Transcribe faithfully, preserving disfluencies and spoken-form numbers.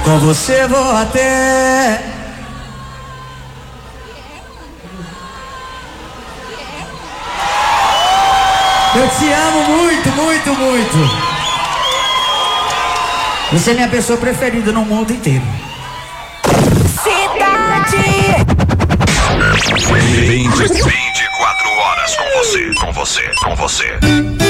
Com você vou até. Eu te amo muito, muito, muito. Você é minha pessoa preferida no mundo inteiro. Cidade. vinte e quatro horas com você, com você, com você.